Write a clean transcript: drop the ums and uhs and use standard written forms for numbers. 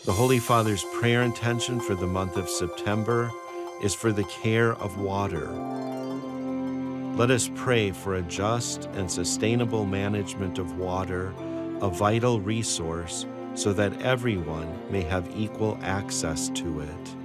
The Holy Father's prayer intention for the month of September is for the care of water. Let us pray for a just and sustainable management of water, a vital resource, so that everyone may have equal access to it.